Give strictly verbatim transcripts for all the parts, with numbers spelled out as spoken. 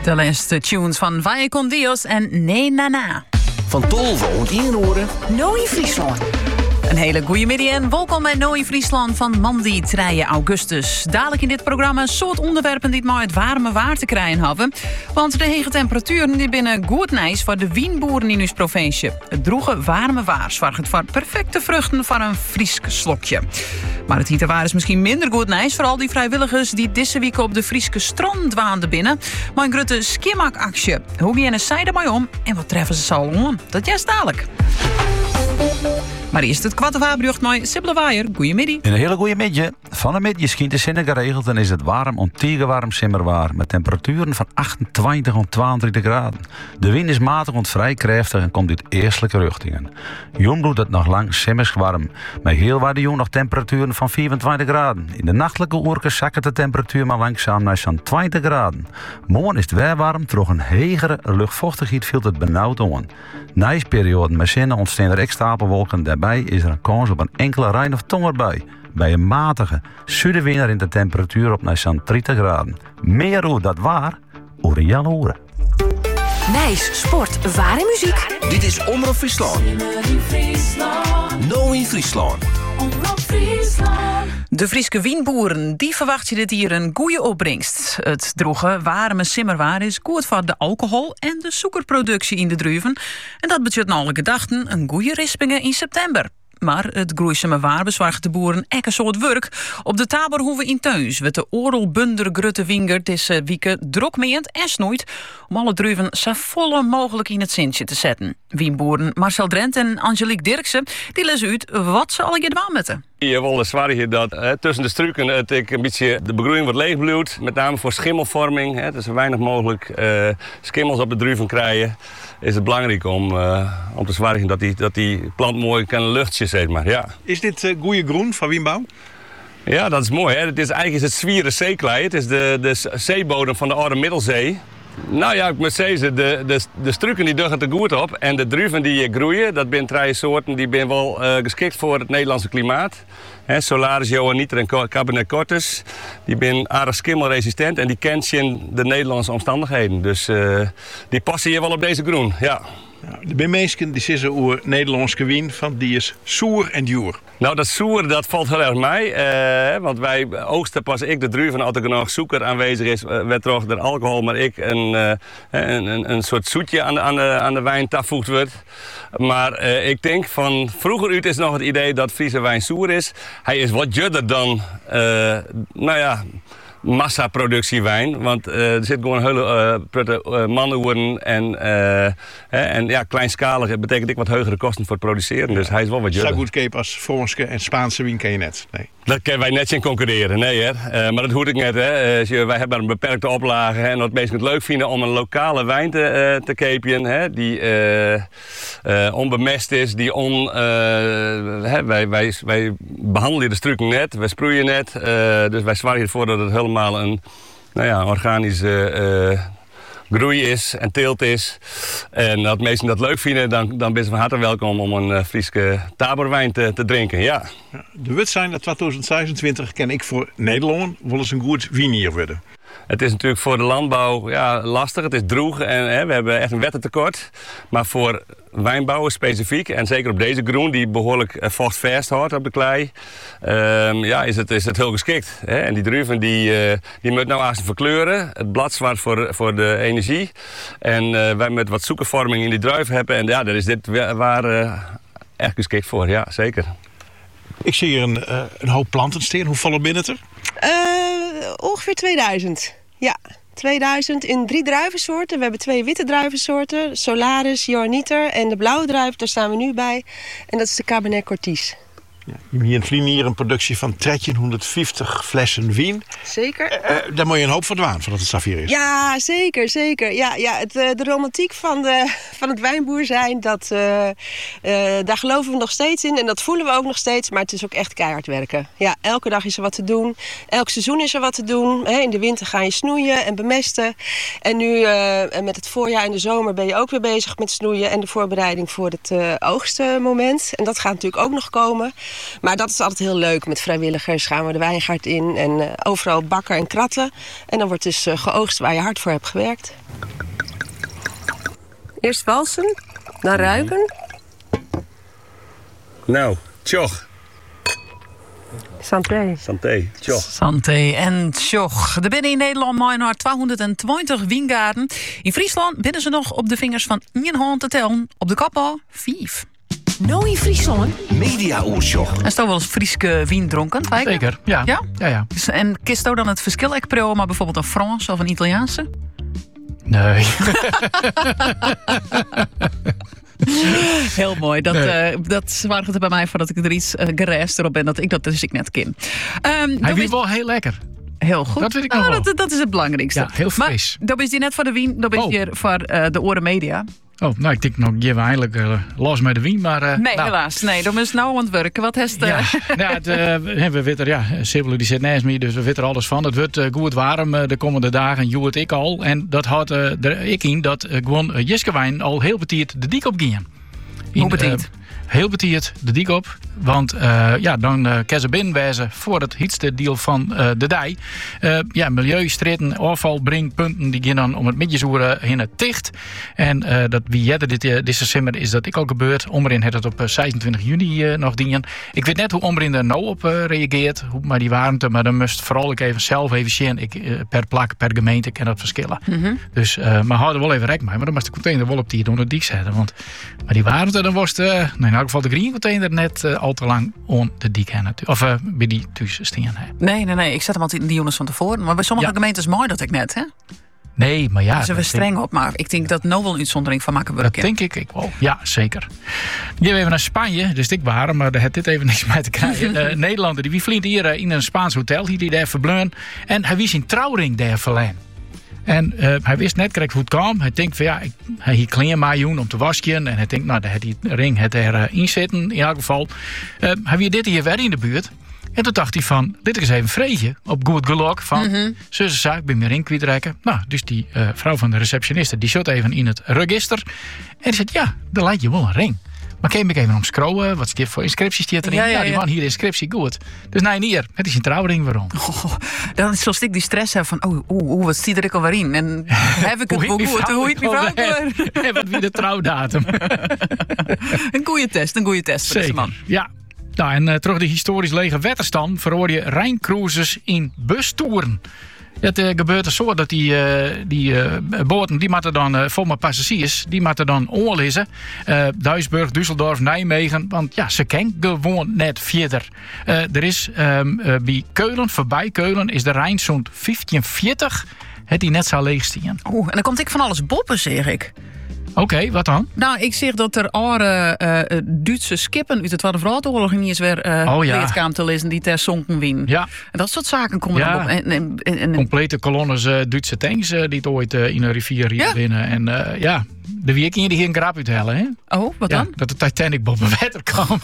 De laatste tunes van Vaya con Dios en Nee Na Na. Van Tolve en Inhoren. Nooi Friesland. Een hele goede middag en welkom bij Nooi Friesland van Mandy drie augustus. Dadelijk in dit programma een soort onderwerpen die het maar het warme waar te krijgen hebben. Want de hege temperaturen die binnen goed nijs voor de wienboeren in ons provincie. Het droege warme waar zorgt voor perfecte vruchten voor een Fries slokje. Maar het hittewaar is misschien minder goed nijs voor al die vrijwilligers die deze week op de Friese strand waanden binnen. Maar een grote skimmak-actie. Hoe gaan zij ermee om en wat treffen ze zo om? Dat juist dadelijk. Maar eerst het kwartavaarbrucht met Sibylle Waaier. Goedemiddag. Een hele goede middag. Van de middag schijnt de zon geregeld en is het warm om tegen warm simmerwaar. Met temperaturen van achtentwintig tot tweeëntwintig graden. De wind is matig en vrij krachtig en komt uit eerstelijke richtingen. Jong doet het nog lang simmers warm. Met heel waar de jong nog temperaturen van vierentwintig graden. In de nachtelijke uurken zakken de temperatuur maar langzaam naar zo'n twintig graden. Morgen is het weer warm, door een hegere luchtvochtigheid viel het benauwd aan. Nijsperioden met zinnen ontstaan er extra stapelwolken. Daarbij is er een kans op een enkele rein of tong erbij. Bij een matige zuidenwind in de temperatuur op naar zo'n dertig graden. Meer hoe dat waar, over Jan Horen. Nijs, sport, waar en muziek. Dit is Omroep Friesland. Nooi Friesland. De Friese wienboeren, die verwacht je dit hier een goede opbrengst. Het droege, warme simmerwaar is goed voor de alcohol en de suikerproductie in de druiven. En dat betekent naar alle gedachten een goede rispingen in september. Maar het groeisame waar bezorgt de boeren ek een soort werk. Op de Taberhoeve in Teuns werd de oorlbunder Grutte Winger deze week drokmeend en snoeit om alle druiven zo volle mogelijk in het zintje te zetten. Wienboeren Marcel Drent en Angelique Dirksen die lezen uit wat ze al gedaan met. Je wil de zwaarheid dat hè, tussen de struiken het ik een beetje de begroeiing wordt leegbloed, met name voor schimmelvorming. Hè, dus zo weinig mogelijk uh, schimmels op de druiven krijgen. Is het belangrijk om, uh, om te zwaardigen dat die, dat die plant mooi kan luchtje, zeg maar. Ja. Is dit uh, goeie groen van wienbouw? Ja, dat is mooi. Hè. Het is eigenlijk is het zwieren zeeklei. Het is de, de zeebodem van de Oude Middelzee. Nou ja, ik moet zeggen, de, de, de struiken die duggen er goed op. En de druiven die groeien, dat zijn drie soorten die zijn wel uh, geschikt voor het Nederlandse klimaat. He, Solaris, Johanniter en Cabernet Cortus. Die zijn aardig skimmelresistent en die kent je in de Nederlandse omstandigheden. Dus uh, die passen hier wel op deze groen, ja. Ja, de bij mensen die zeggen over Nederlandse wien van die is zoer en duur. Nou, dat zoer dat valt heel erg mee. Uh, want wij oogsten pas ik de druiven als er genoeg suiker aanwezig is. Uh, werd toch er alcohol, maar ik een, uh, een, een, een soort zoetje aan de, aan de, aan de wijn toegevoegd wordt. Maar uh, ik denk van vroeger uit is nog het idee dat Friese wijn zoer is. Hij is wat judder dan, uh, nou ja, massaproductiewijn. Want uh, er zit gewoon hele uh, uh, mannenwoorden en, uh, hè, en ja, kleinschalig betekent ik wat hogere kosten voor het produceren. Ja. Dus hij is wel wat judder. Zo goedkoop als Franse en Spaanse wien ken je net. Nee. Dat kunnen wij net in concurreren, nee hè. Uh, maar dat hoort ik net, hè. Uh, wij hebben een beperkte oplage hè, en wat mensen het leuk vinden om een lokale wijn te, uh, te kepen, hè, die uh, uh, onbemest is, die on... Uh, hè, wij, wij, wij behandelen de struiken net, wij sproeien net, uh, dus wij zwaaien ervoor dat het helemaal een nou ja, organische uh, groei is en teelt is. En dat mensen dat leuk vinden, dan, dan ben ze van harte welkom om een uh, Friese taberwijn te, te drinken, ja. Ja, de wet zijn dat twintig zesentwintig ken ik voor Nederland wel eens een goed wienier worden. Het is natuurlijk voor de landbouw ja, lastig, het is droeg en hè, we hebben echt een wettentekort. Maar voor wijnbouwers specifiek, en zeker op deze groen die behoorlijk uh, vochtvast houdt op de klei, um, ja, is, het, is het heel geschikt. Hè? En die druiven die, uh, die moeten nou eigenlijk verkleuren, het blad zwart voor, voor de energie. En uh, wij met wat zoekenvorming in die druiven hebben en ja, daar is dit waar uh, echt geschikt voor, ja, zeker. Ik zie hier een, uh, een hoop planten staan. Hoe vallen binnen het er? Uh, ongeveer tweeduizend. Ja, tweeduizend in drie druivensoorten. We hebben twee witte druivensoorten. Solaris, Johanniter en de blauwe druif, daar staan we nu bij. En dat is de Cabernet Cortis. Ja, hier in Vlinier een productie van driehonderdvijftig flessen wien. Zeker. Uh, daar moet je een hoop van dwaan, voordat het Safir is. Ja, zeker, zeker. Ja, ja, het, de romantiek van, de, van het wijnboer zijn, dat, uh, uh, daar geloven we nog steeds in. En dat voelen we ook nog steeds, maar het is ook echt keihard werken. Ja, elke dag is er wat te doen. Elk seizoen is er wat te doen. He, in de winter ga je snoeien en bemesten. En nu uh, met het voorjaar en de zomer ben je ook weer bezig met snoeien en de voorbereiding voor het uh, oogstmoment. En dat gaat natuurlijk ook nog komen. Maar dat is altijd heel leuk. Met vrijwilligers gaan we de wijngaard in. En uh, overal bakken en kratten. En dan wordt dus uh, geoogst waar je hard voor hebt gewerkt. Eerst walsen, dan ruiken. Nou, tjoch. Santé. Santé, tjoch. Santé en tjoch. Er binnen in Nederland maar nog tweehonderdtwintig wijngaarden. In Friesland binnen ze nog op de vingers van één hand te tellen. Op de kap al vijf. Nou in Friesland. Media-oersjoch. En is toch wel eens Frieske wien dronken? Fijke? Zeker, ja. Ja? ja, ja. Dus, en kist ook dan het verschil ik pro, maar bijvoorbeeld een Frans of een Italiaanse? Nee. Heel mooi. Dat, Nee. uh, dat zorgt er bij mij voor dat ik er iets uh, gereisd erop ben dat ik dat dus ik net ken. Um, Hij dat weet is wel heel lekker. heel goed. Dat weet ik Ah, nog wel. dat, dat is het belangrijkste. Ja, heel fris. Maar dat is die net voor de wien, dat is Oh. hier voor uh, de oren media. Oh, nou, ik denk nog, je eigenlijk uh, los met de wien, maar... Uh, Nee, nou, helaas. Nee, dan is nou aan het werken. Wat heeft uh, Ja, ja het, uh, we weten er, ja, Sibylle die zit naast me, dus we weten er alles van. Het wordt uh, goed warm uh, de komende dagen, joe het ik al. En dat houdt uh, er ik in dat uh, gewoon uh, Jiskewijn al heel betiert de dik op ging. Hoe betiert? Uh, heel betiert de dik op. Want uh, ja, dan uh, kan ze binnenwijzen voor het hietste deel van uh, de dij. Uh, ja, milieustritten, afvalbrengpunten, die gaan dan om het middenzoeren heen het dicht. En uh, dat wie jette dit, uh, dit december is dat ik al gebeurd. Omrin heeft het op uh, zesentwintig juni uh, nog dienen. Ik weet net hoe Omrin er nou op uh, reageert. Hoe, maar die warmte, maar dan moest vooral ik even zelf even zien. Ik, uh, per plak, per gemeente kan dat verschillen. Mm-hmm. Dus, uh, maar hou er wel even rek mee. Maar dan moest de container wel op die onder het dik zetten. Want maar die warmte, dan was het, uh, nou in elk geval de green container net uh, al te lang on de dik hebben. Of uh, bij die thuis staan. Nee, nee, nee. Ik zet hem altijd in die jongens van tevoren. Maar bij sommige Ja. gemeentes mooi dat ik net, hè? Nee, maar ja. Daar zijn we dat streng op. Maar ik denk dat nou wel een uitzondering van maken Dat wordt. denk ik, ik wel. Ja, zeker. Die even naar Spanje, dus ik waar, maar daar heeft dit even niks mee te krijgen. uh, Nederlander, die wie vliegt hier uh, in een Spaans hotel, die daar verbleun. En hij wist zijn trouwring daar verleen. En uh, hij wist net correct hoe het kwam. Hij denkt van ja, ik, hij hier klein maaien om te wasken. En hij denkt, nou, daar had die ring het erin uh, zitten, in elk geval. Uh, hij weer dit hier weer in de buurt. En toen dacht hij van, dit is even vreetje op goed geluk. Van, Mm-hmm. zussen zei, ik ben mijn ring kwijtrekken. Nou, dus die uh, vrouw van de receptioniste, die zat even in het register. En die zei, ja, daar lijkt je wel een ring. Maar keek ik even om scrollen, wat voor inscripties die erin. Ja, Ja, ja, die ja. man hier de inscriptie goed. Dus nee, hier, het is een trouwring waarom. Oh, dan is zoals ik die stress heb van, oh, oh, oh wat zie er ik alweer in? En heb ik het Hoe wel heet die goed? vrouw Hoe heet die vrouw alweer? alweer? En wat wie de trouwdatum. Een goede test, een goede test voor deze Zeker, man. ja. Nou, en uh, terug de historisch lege Wetterstan verhoor je Rijncruises in bustoeren. Het uh, gebeurt er zo dat die, uh, die uh, boten, die moeten dan uh, vol met passagiers, die moeten dan onlezen. Uh, Duisburg, Düsseldorf, Nijmegen, want ja, ze kennen gewoon net verder. Uh, er is um, uh, bij Keulen, voorbij Keulen, is de Rijn zo'n vijfenveertig, het die net zo leeg staan. Oeh, en dan komt ik van alles boppen, zeg ik. Oké, okay, wat dan? Nou, ik zeg dat er oude uh, Duitse skippen uit de Tweede Wereldoorlog niet eens weer uh, Oh, ja. leedkaam te lezen die ter zonken wien. Ja. En dat soort zaken komen Ja. dan op. En, en, en, en- Complete kolonnes uh, Duitse tanks uh, die het ooit uh, in een rivier hier Ja. binnen. En uh, ja, de weekend die hier een grap uithellen, hè? oh, wat Ja, dan? dat de Titanic boven water kwam.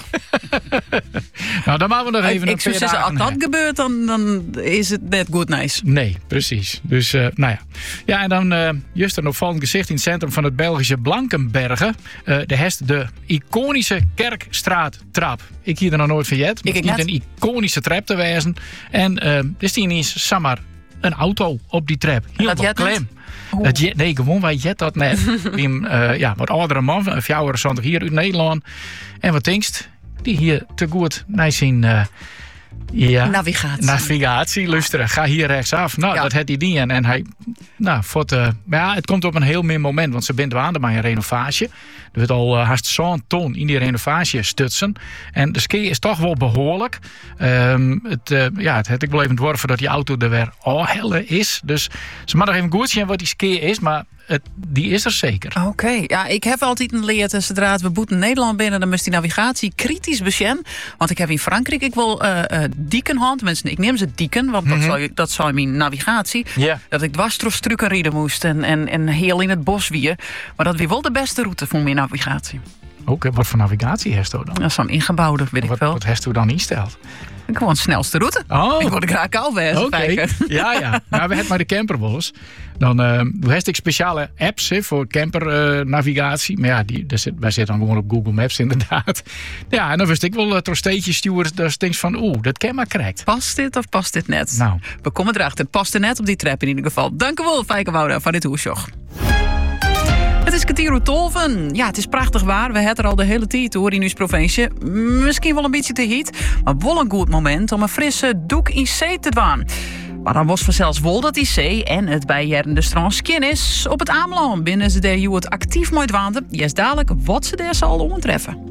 Nou, dan maken we nog even ik een zou paar zeggen, als dagen, dat hè. gebeurt, dan, dan is het net goed nice. Nee, precies. Dus, uh, nou ja. Ja, en dan uh, juist een opvallend gezicht in het centrum van het Belgische Blankenbergen. Uh, de hest de iconische Kerkstraattrap. Ik hier er nog nooit van jet. Ik Niet net. een iconische trap te wijzen. En uh, er is ineens, zeg maar, een auto op die trap. Heel dat jet klem. net? Oeh. Dat jet, nee, gewoon wij jet dat net. Die, uh, ja, wat oudere man, een vijfenveertig hier uit Nederland. En wat denkst? Die hier te goed naar zijn uh, ja, Navigatie. navigatie luisteren. Ga hier rechtsaf. Nou, Ja. dat had hij die. En, en hij, nou, voor het, uh, ja, het komt op een heel min moment. Want ze bent aan bij een renovatie. Er wordt al uh, haast zo'n ton in die renovatie stutsen. En de ski is toch wel behoorlijk. Um, het, uh, ja, het had ik wel even dworven dat die auto er weer al helle is. Dus ze mag nog even goed zien wat die ski is. Maar het, die is er zeker. Oké, ja, ik heb altijd een leer tussen zodra we boeten Nederland binnen, dan moest die navigatie kritisch besjen. Want ik heb in Frankrijk ik wil uh, uh, diekenhand, mensen, ik neem ze dieken, want Mhm. dat zou dat zou mijn navigatie. Ja. Dat ik dwars door struiken rijden moest en, en, en heel in het bos weer. Maar dat weer wel de beste route voor mijn navigatie. Ook wat voor navigatie heeft u dan? Dat is zo'n ingebouwde, weet ik Wat, wel. wat heeft u dan insteld? Gewoon de snelste route. Oh. Ik word graag al wezen. Oké, ja, ja. Nou, we hebben maar de camper wel eens. Dan uh, heb ik speciale apps he, voor campernavigatie. Uh, maar ja, die, zit, wij zitten dan gewoon op Google Maps inderdaad. Ja, en dan wist ik wel uh, trosteetjes sturen. Dat is denk van, oeh, dat ken maar correct. Past dit of past dit net? Nou. We komen erachter. Het past er net op die trap in ieder geval. Dank u wel, Fijke Wouda, van dit hoesjoch. Het is kwartier tolven. Ja, het is prachtig waar. We hebben er al de hele tijd hoor in uw provincie. Misschien wel een beetje te heet, maar wel een goed moment om een frisse doek in zee te doen. Maar dan was vanzelfs wel dat I C en het bijjaren strandskin is. Op het Ameland binnen ze daar het actief mooi waanden. Yes, dadelijk wat ze daar zal ontreffen.